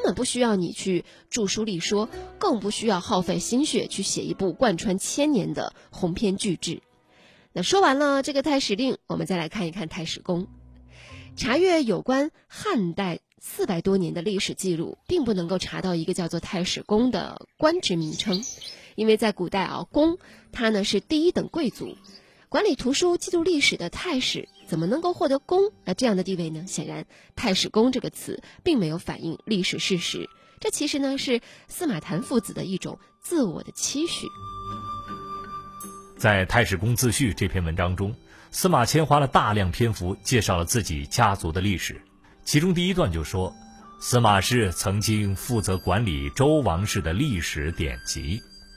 本不需要你去著书立说，更不需要耗费心血去写一部贯穿千年的鸿篇巨制。那说完了这个太史令，我们再来看一看太史公。查阅有关汉代400多年的历史记录，并不能够查到一个叫做太史公的官职名称，因为在古代公他呢是第一等贵族，管理图书记录历史的太史怎么能够获得公这样的地位呢？显然太史公这个词并没有反映历史事实，这其实呢是司马谈父子的一种自我的期许。 在《太史公自序》这篇文章中，司马迁花了大量篇幅介绍了自己家族的历史，其中第一段就说，司马氏曾经负责管理周王室的历史典籍。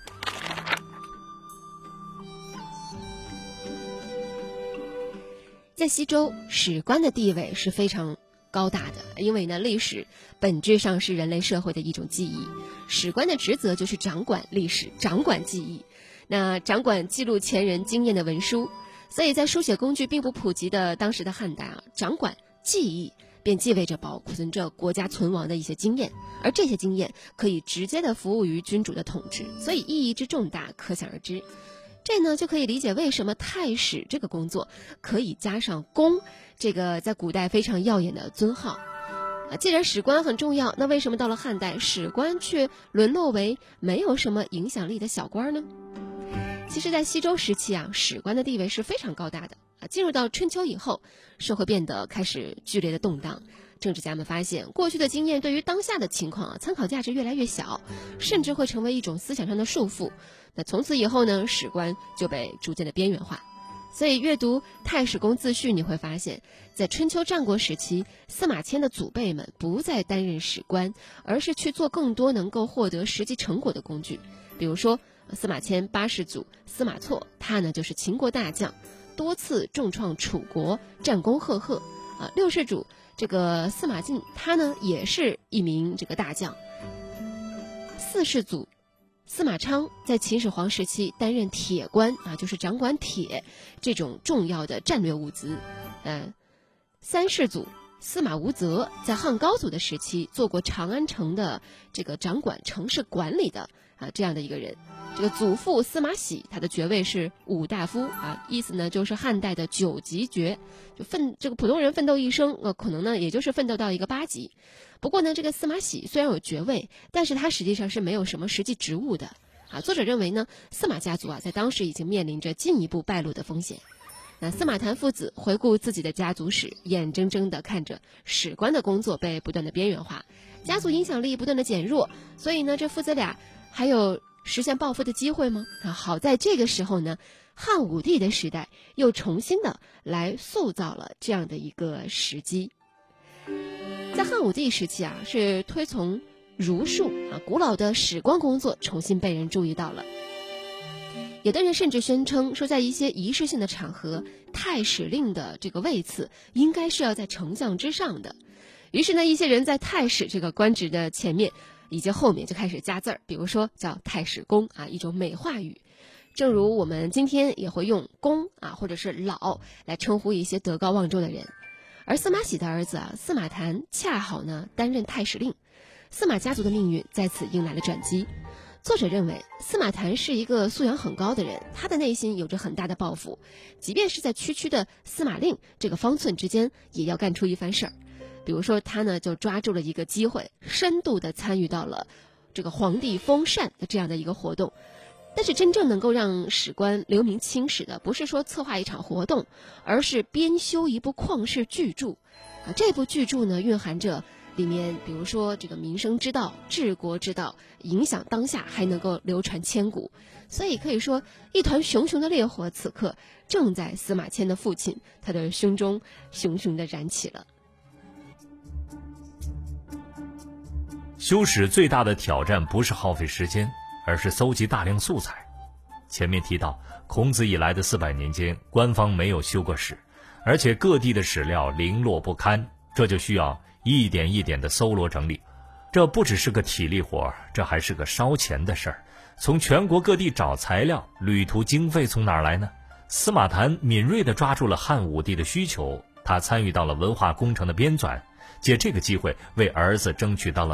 在西周，史官的地位是非常高大的，因为呢，历史本质上是人类社会的一种记忆，史官的职责就是掌管历史，掌管记忆，那掌管记录前人经验的文书。所以在书写工具并不普及的当时的汉代掌管记忆便意味着保存着国家存亡的一些经验，而这些经验可以直接的服务于君主的统治，所以意义之重大可想而知。这呢就可以理解为什么太史这个工作可以加上公这个在古代非常耀眼的尊号。既然史官很重要，那为什么到了汉代史官却沦落为没有什么影响力的小官呢？其实在西周时期史官的地位是非常高大的进入到春秋以后，社会变得开始剧烈的动荡，政治家们发现过去的经验对于当下的情况参考价值越来越小，甚至会成为一种思想上的束缚。那从此以后呢，史官就被逐渐的边缘化。所以阅读《太史公自序》，你会发现在春秋战国时期，司马迁的祖辈们不再担任史官，而是去做更多能够获得实际成果的工具。比如说司马迁8世祖司马错，他呢就是秦国大将，多次重创楚国，战功赫赫6世祖这个司马晋，他呢也是一名这个大将。4世祖司马昌在秦始皇时期担任铁官就是掌管铁这种重要的战略物资。3世祖司马无泽在汉高祖的时期做过长安城的这个掌管城市管理的这样的一个人。这个祖父司马喜，他的爵位是武大夫意思呢就是汉代的9级爵，这个普通人奋斗一生可能呢也就是奋斗到一个8级。不过呢，这个司马喜虽然有爵位，但是他实际上是没有什么实际职务的作者认为呢，司马家族在当时已经面临着进一步败落的风险。那司马谈父子回顾自己的家族史，眼睁睁地看着史官的工作被不断的边缘化，家族影响力不断的减弱，所以呢，这父子俩还有实现报复的机会吗？好在这个时候呢，汉武帝的时代又重新的来塑造了这样的一个时机。在汉武帝时期是推崇儒术古老的史官工作重新被人注意到了。有的人甚至宣称说，在一些仪式性的场合，太史令的这个位次应该是要在丞相之上的。于是呢，一些人在太史这个官职的前面以及后面就开始加字儿，比如说叫太史公一种美化语。正如我们今天也会用公或者是老来称呼一些德高望重的人。而司马喜的儿子司马谈恰好呢担任太史令，司马家族的命运在此迎来了转机。作者认为司马谈是一个素养很高的人，他的内心有着很大的抱负，即便是在区区的司马令这个方寸之间，也要干出一番事儿。比如说他呢就抓住了一个机会，深度的参与到了这个皇帝封禅的这样的一个活动。但是真正能够让史官留名青史的，不是说策划一场活动，而是编修一部旷世巨著这部巨著呢蕴含着里面比如说这个民生之道、治国之道，影响当下，还能够流传千古。所以可以说一团熊熊的烈火此刻正在司马迁的父亲他的胸中熊熊地燃起了。 修史最大的挑战不是耗费时间，而是搜集大量素材。前面提到，孔子以来的400年间，官方没有修过史，而且各地的史料零落不堪，这就需要一点一点的搜罗整理。这不只是个体力活，这还是个烧钱的事儿。从全国各地找材料，旅途经费从哪儿来呢？司马谈敏锐地抓住了汉武帝的需求，他参与到了文化工程的编纂，借这个机会为儿子争取到了